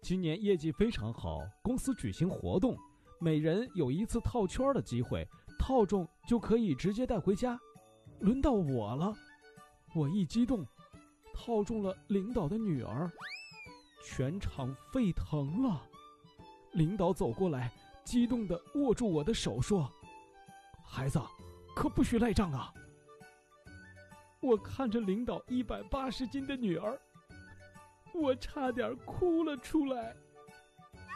今年业绩非常好，公司举行活动，每人有一次套圈的机会，套中就可以直接带回家。轮到我了，我一激动，套中了领导的女儿，全场沸腾了。领导走过来，激动地握住我的手说：“孩子，可不许赖账啊！”我看着领导180斤的女儿，我差点哭了出来。